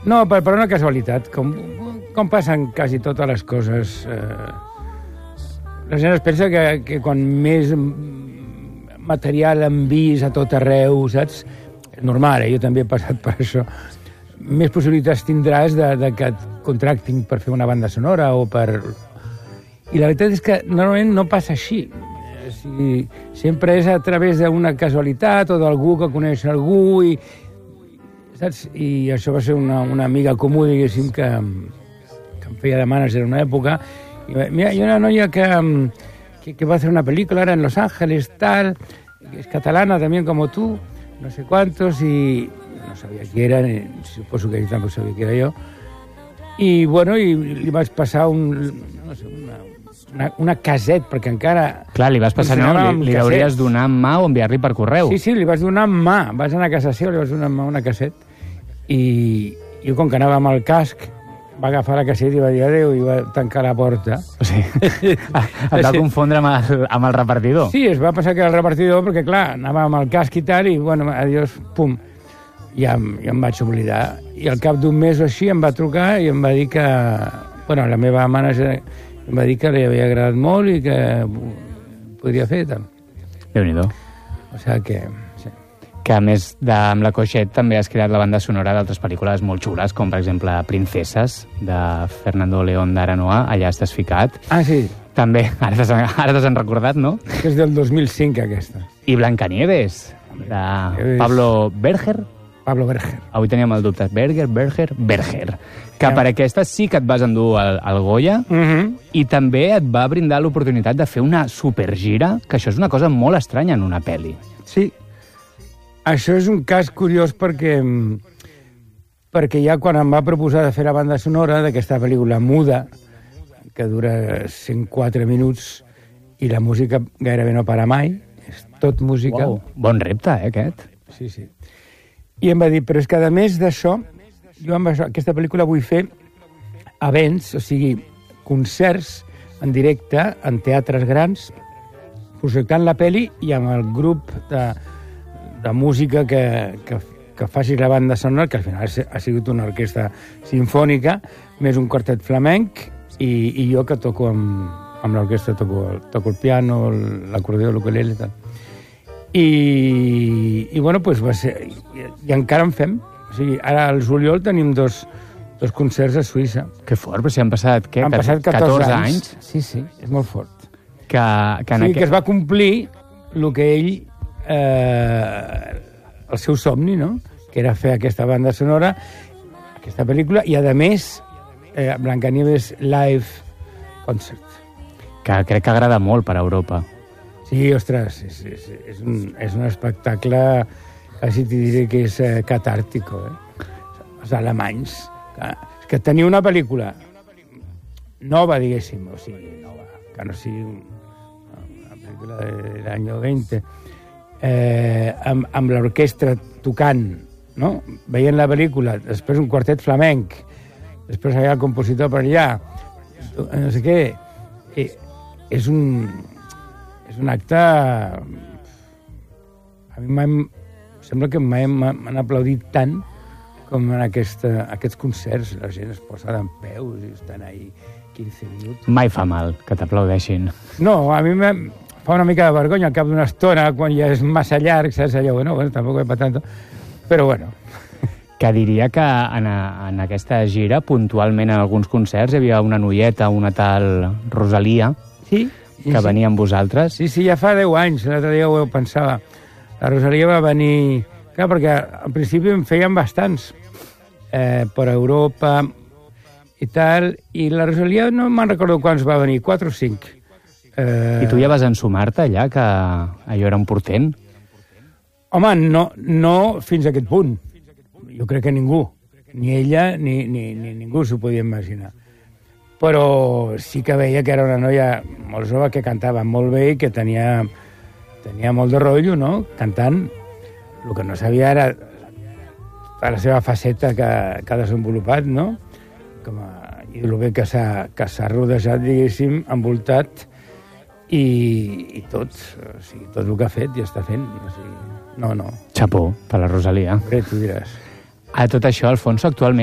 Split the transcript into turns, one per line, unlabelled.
No, per una casualitat. Com passen quasi totes les coses... La gent es pensa que quan més material han vist a tot arreu, saps? És normal, jo també he passat per això. Més possibilitats tindràs de que et contractin per fer una banda sonora o per... I la veritat és que normalment no passa així. O sigui, sempre és a través d'una casualitat o d'algú que coneix algú i... Saps? I això va ser una amiga comú, diguéssim, que em feia de manager en una època. I, mira, hi ha una noia que va fer una pel·lícula ara en Los Ángeles, tal, és catalana també com tu, no sé quantos, i no sabia qui era, suposo que ell tampoc sabia qui era jo. I, bueno, i li vaig passar una caset, perquè encara...
Clar, li vas passar, no? Li hauries donar en mà o enviar-li per correu.
Sí, li vaig donar en mà. Vaig anar a casa seva, li vaig donar en mà una caset. I jo, com que anava amb el casc, va agafar la caseta i va dir adéu i va tancar la porta.
O sigui, et va confondre amb el repartidor.
Sí, es va pensar que era el repartidor, perquè, clar, anava amb el casc i tal, i, bueno, adiós, pum. Ja em vaig oblidar. I al cap d'un mes o així em va trucar i em va dir que... Bueno, la meva manager em va dir que li havia agradat molt i que podria fer tal.
Déu-n'hi-do.
O sigui que... Sí.
Que a més amb la Coixet també has creat la banda sonora d'altres pel·lícules molt xules, com per exemple Princeses, de Fernando León de Aranoa. Allà estàs ficat.
Ah, sí.
També, ara t'has recordat, no?
Que és del 2005, aquesta.
I Blancanieves, de Pablo Berger.
Pablo Berger.
Avui teníem el dubte. Berger. Que per aquesta sí que et vas endur el Goya i també et va brindar l'oportunitat de fer una supergira, que això és una cosa molt estranya en una pel·li.
Sí. Això és un cas curiós perquè ja quan em va proposar de fer la banda sonora d'aquesta pel·lícula muda, que dura 104 minuts i la música gairebé no para mai, és tot música.
Wow. Bon repte, aquest.
Sí, sí. I em va dir, però és que a més d'això, jo amb aquesta pel·lícula vull fer events, o sigui, concerts en directe, en teatres grans, projectant la pel·li i amb el grup de música que faci la banda sonora, que al final ha sigut una orquestra sinfònica, més un quartet flamenc, i jo que toco amb l'orquestra, toco el piano, l'acordeó, l'ukulele i tal. I bueno, doncs va ser... I encara en fem. O sigui, ara al juliol tenim dos concerts a Suïssa.
Que fort, però si han passat, què?
Han passat 14 anys. Sí, és molt fort.
Que
es va complir el que ell... el seu somni, no? Que era fer aquesta banda sonora, aquesta pel·lícula, i a més, Blancanieves Live Concert.
Que crec que agrada molt per a Europa.
Sí, ostres, és un espectacle, quasi t'hi diré que és catàrtico, Els alemanys. És que tenir una pel·lícula nova, diguéssim, o sigui, nova, que no sigui una pel·lícula de l'any 20, amb l'orquestra tocant, no? Veient la pel·lícula, després un quartet flamenc, després allà el compositor per allà, no sé què, és un acte... A mi sembla que mai m'han aplaudit tant com en aquests concerts. La gent es posa d'en peus i estan ahí 15 minuts.
Mai fa mal que t'aplaudeixin.
No, a mi fa una mica de vergonya al cap d'una estona, quan ja és massa llarg, saps allò? Bueno, tampoc és per tant. Però bueno...
Que diria que en aquesta gira, puntualment en alguns concerts, hi havia una noieta, una tal Rosalia,
sí,
que venia amb vosaltres.
Sí, ja fa 10 anys, l'altre dia ho pensava. La Rosalia va venir... Clar, perquè al principi en feien bastants per Europa i tal, i la Rosalia no me'n recordo quants va venir, 4 o 5.
I tu ja vas ensumar-te allà, que allò era un portent?
Home, no fins a aquest punt. Jo crec que ningú, ni ella ni ningú s'ho podia imaginar. Però sí que veia que era una noia molt jove, que cantava molt bé i que tenia molt de rotllo, no?, cantant. El que no sabia era la seva faceta que ha desenvolupat, no?, i el bé que s'ha rodejat, diguéssim, envoltat, i tot, o sigui, tot el que ha fet i està fent. O sigui, no.
Xapó, per la Rosalia.
Bé, tu diràs.
A tot això, Alfonso, actualment